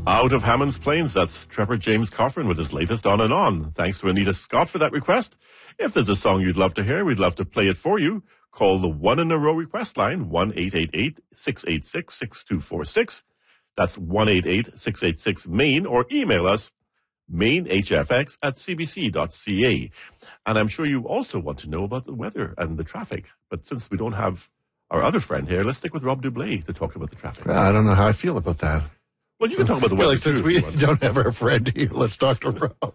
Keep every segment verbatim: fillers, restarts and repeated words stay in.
Out of Hammond's Plains, that's Trevor James Coffin with his latest On and On. Thanks to Anita Scott for that request. If there's a song you'd love to hear, we'd love to play it for you. Call the One in a Row request line, one eight eight eight, six eight six, six two four six. That's one eight eight eight, six eight six, MAIN, or email us, mainhfx at cbc.ca. And I'm sure you also want to know about the weather and the traffic. But since we don't have our other friend here, let's stick with Rob Dublé to talk about the traffic. Well, I don't know how I feel about that. Well, you can talk about the weather, like, since too, we don't have our friend here, let's talk to Rob.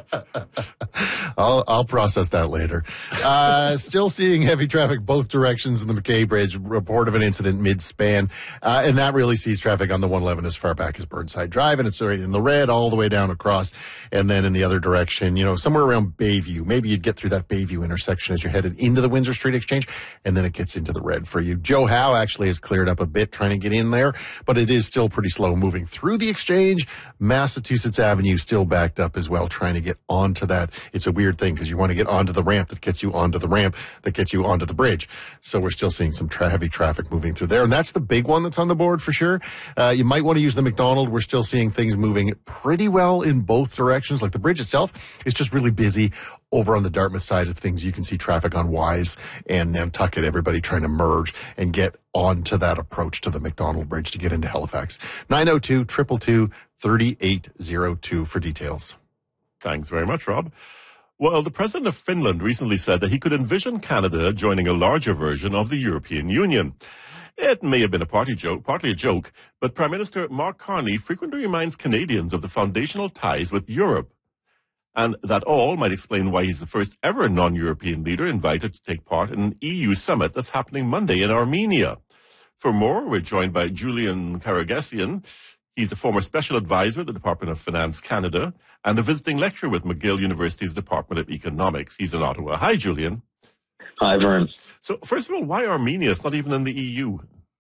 I'll, I'll process that later. Uh, still seeing heavy traffic both directions in the McKay Bridge. Report of an incident mid-span. Uh, and that really sees traffic on the one eleven as far back as Burnside Drive. And it's right in the red all the way down across. And then in the other direction, you know, somewhere around Bayview. Maybe you'd get through that Bayview intersection as you're headed into the Windsor Street Exchange. And then it gets into the red for you. Joe Howe actually has cleared up a bit trying to get in there. But it is still pretty slow moving through the exchange. Massachusetts Avenue still backed up as well, trying to get onto that. It's a weird thing because you want to get onto the ramp that gets you onto the ramp that gets you onto the bridge. So we're still seeing some tra- heavy traffic moving through there. And that's the big one that's on the board for sure. Uh, you might want to use the McDonald. We're still seeing things moving pretty well in both directions. Like the bridge itself is just really busy. Over on the Dartmouth side of things, you can see traffic on Wise and Nantucket, everybody trying to merge and get onto that approach to the McDonald Bridge to get into Halifax. nine oh two, two two two, three eight oh two for details. Thanks very much, Rob. Well, the President of Finland recently said that he could envision Canada joining a larger version of the European Union. It may have been a party joke, partly a joke, but Prime Minister Mark Carney frequently reminds Canadians of the foundational ties with Europe. And that all might explain why he's the first ever non-European leader invited to take part in an E U summit that's happening Monday in Armenia. For more, we're joined by Julian Karagesian. He's a former special advisor at the Department of Finance Canada and a visiting lecturer with McGill University's Department of Economics. He's in Ottawa. Hi, Julian. Hi, Vern. So, first of all, why Armenia? It's not even in the E U.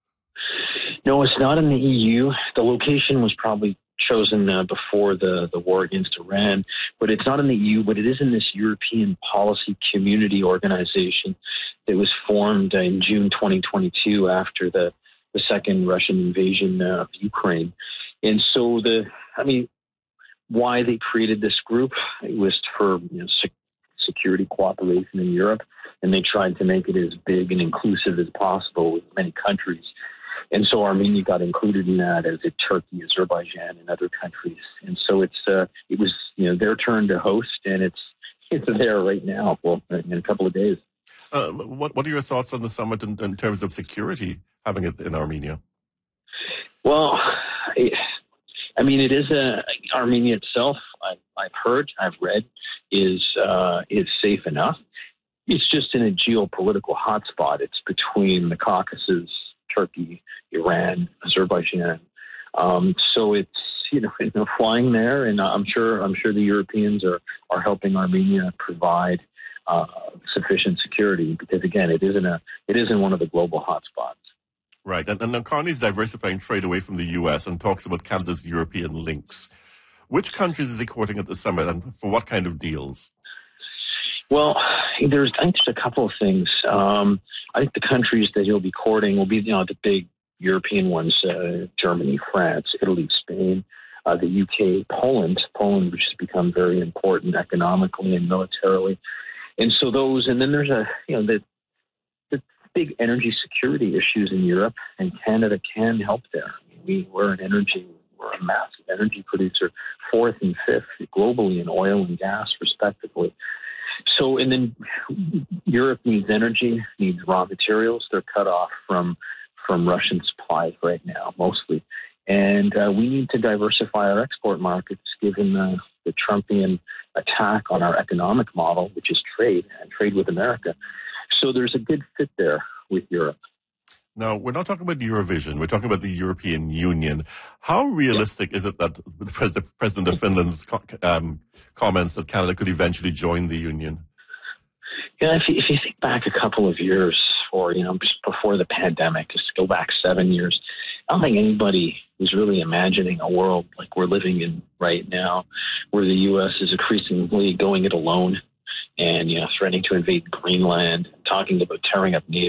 No, it's not in the E U. The location was probably chosen uh, before the, the war against Iran, but it's not in the E U, but it is in this European Policy Community Organization that was formed uh, in June twenty twenty-two after the, the second Russian invasion uh, of Ukraine. And so the, I mean, why they created this group, it was for you know, sec- security cooperation in Europe, and they tried to make it as big and inclusive as possible with many countries. And so Armenia got included in that, as did Turkey, Azerbaijan, and other countries. And so it's uh, it was you know their turn to host, and it's it's there right now. Well, in a couple of days. Uh, what what are your thoughts on the summit in, in terms of security, having it in Armenia? Well, it, I mean, it is a Armenia itself. I, I've heard, I've read, is uh, is safe enough. It's just in a geopolitical hotspot. It's between the Caucasus, Turkey, Iran, Azerbaijan. Um, so it's, you know, you know, flying there, and I'm sure, I'm sure the Europeans are, are helping Armenia provide uh, sufficient security because, again, it isn't a, it isn't one of the global hotspots. Right, and, and now Carney's diversifying trade away from the U S and talks about Canada's European links. Which countries is he quoting at the summit, and for what kind of deals? Well, there's I think there's a couple of things. Um, I think the countries that he'll be courting will be, you know, the big European ones: uh, Germany, France, Italy, Spain, uh, the U K, Poland. Poland, which has become very important economically and militarily, and so those. And then there's a, you know, the the big energy security issues in Europe, and Canada can help there. We we're an energy. We're a massive energy producer, fourth and fifth globally in oil and gas, respectively. So, and then Europe needs energy, needs raw materials. They're cut off from from Russian supplies right now, mostly. And uh, we need to diversify our export markets, given the, the Trumpian attack on our economic model, which is trade and trade with America. So there's a good fit there with Europe. Now, we're not talking about Eurovision. We're talking about the European Union. How realistic yeah. is it that the President of Finland's um, comments that Canada could eventually join the Union? Yeah, if you, if you think back a couple of years, or, you know, just before the pandemic, just go back seven years, I don't think anybody was really imagining a world like we're living in right now, where the U S is increasingly going it alone and, you know, threatening to invade Greenland, talking about tearing up NATO.